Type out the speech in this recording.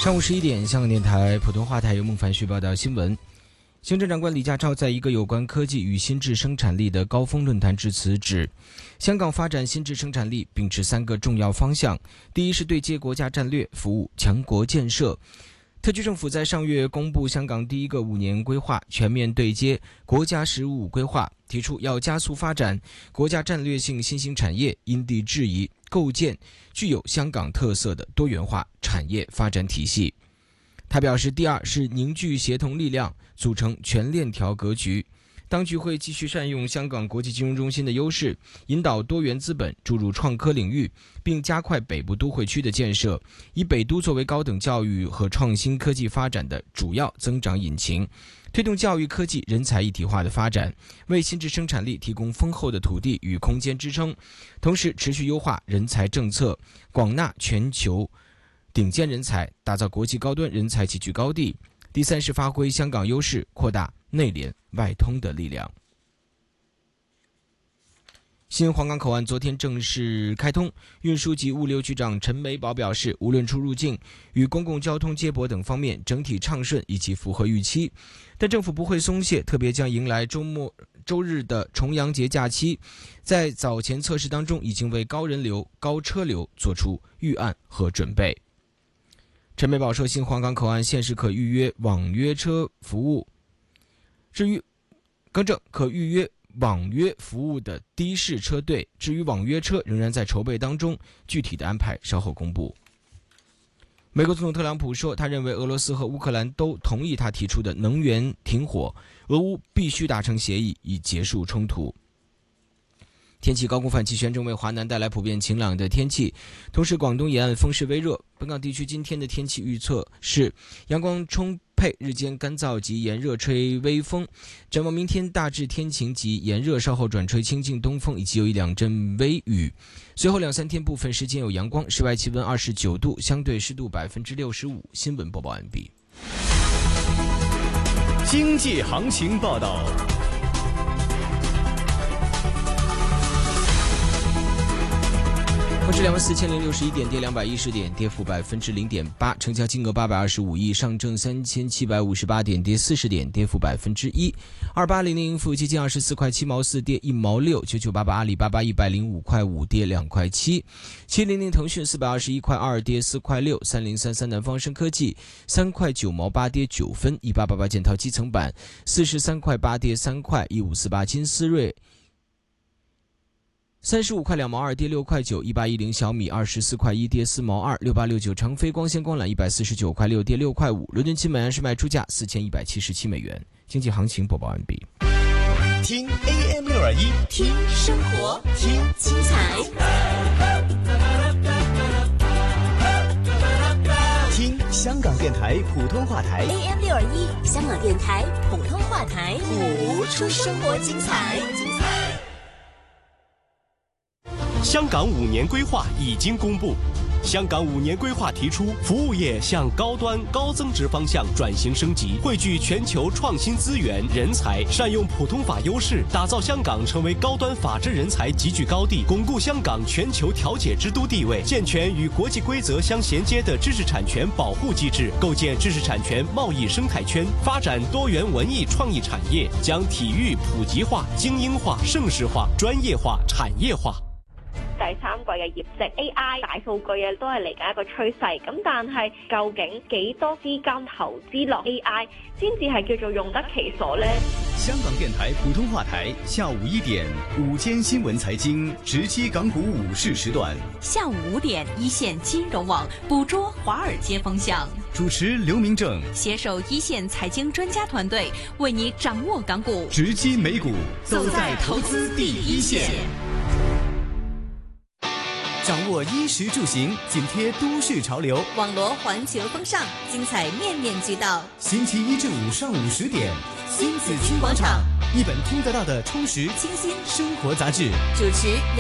上午11点，香港电台普通话台由孟凡旭报道新闻。行政长官李家超在一个有关科技与新质生产力的高峰论坛致辞指，香港发展新质生产力秉持3个重要方向。第一是对接国家战略，服务强国建设。特区政府在上月公布香港第一个5年规划，全面对接国家“十五五”规划，提出要加速发展国家战略性新兴产业，因地制宜构建具有香港特色的多元化产业发展体系。他表示，第二是凝聚协同力量，组成全链条格局。当局会继续善用香港国际金融中心的优势，引导多元资本注入创科领域，并加快北部都会区的建设，以北都作为高等教育和创新科技发展的主要增长引擎，推动教育科技人才一体化的发展，为新质生产力提供丰厚的土地与空间支撑。同时持续优化人才政策，广纳全球顶尖人才，打造国际高端人才集聚高地。第三是发挥香港优势，扩大内联外通的力量。新皇岗口岸昨天正式开通，运输及物流局长陈美宝表示，无论出入境与公共交通接驳等方面整体畅顺以及符合预期，但政府不会松懈，特别将迎来周日的重阳节假期，在早前测试当中已经为高人流、高车流做出预案和准备。陈美宝说，新皇岗口岸现时可预约网约车服务，至于可预约网约服务的的士车队，至于网约车仍然在筹备当中，具体的安排稍后公布。美国总统特朗普说，他认为俄罗斯和乌克兰都同意他提出的能源停火，俄乌必须达成协议以结束冲突。天气，高空反气旋正为华南带来普遍晴朗的天气，同时广东沿岸风势微弱。本港地区今天的天气预测是阳光充沛，日间干燥及炎热，吹微风。展望明天大致天晴及炎热，稍后转吹清劲东风，以及有1-2阵微雨。随后2-3天部分时间有阳光，室外气温29度，相对湿度65%。新闻播报完毕。 经济行情报道。 沪指24061点，跌210点，跌幅0.8%，成交金额825亿。上证3758点，跌40点，跌幅1%。2800富基金24块7毛4，跌1毛6。9988阿里巴巴105块5，跌2块7。700腾讯421块2，跌4块6。3033南方生科技3块9毛8，跌9分。1888建滔基层板43块8，跌3块。1548金思瑞35块2毛2，跌6块9。1810小米24块1，跌4毛2。6869长飞光纤光缆149块6，跌6块5。伦敦金每安士卖出价4177美元。经济行情播报完毕。 听 AM621， 听生活，听精彩， 听香港电台普通话台 AM621，香港电台普通话台，谱出生活精彩。 香港5年规划已经公布，香港5年规划提出，服务业向高端高增值方向转型升级，汇聚全球创新资源人才，善用普通法优势，打造香港成为高端法治人才集聚高地，巩固香港全球调解之都地位，健全与国际规则相衔接的知识产权保护机制，构建知识产权贸易生态圈，发展多元文艺创意产业，将体育普及化、精英化、盛世化、專業化、產業化。 第3季嘅業績 AI 大數據都係嚟緊一個趨勢，咁但係究竟幾多資金投資落 AI 先至係叫做用得其所呢？ 香港電台普通話台下午1點午間新聞財經直擊港股午市時段， 下午5點一線金融網捕捉華爾街風向， 主持劉明正攜手一線財經專家團隊，為你掌握港股， 直擊美股，走在投資第一線。掌握衣食住行，緊貼都市潮流， 網羅環球風尚，精彩面面俱到。 星期1至5上午10點，新紫荊廣場，一本聽得到的充實清新生活雜誌， 主持